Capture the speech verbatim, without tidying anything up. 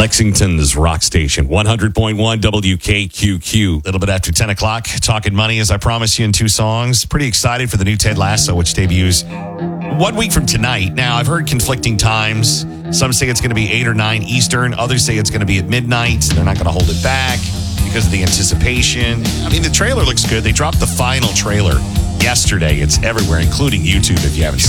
Lexington's rock station, one hundred point one W K Q Q. A little bit after ten o'clock, talking money, as I promised you in two songs. Pretty excited for the new Ted Lasso, which debuts one week from tonight. Now, I've heard conflicting times. Some say it's going to be eight or nine Eastern. Others say it's going to be at midnight. They're not going to hold it back because of the anticipation. I mean, the trailer looks good. They dropped the final trailer yesterday. It's everywhere, including YouTube, if you haven't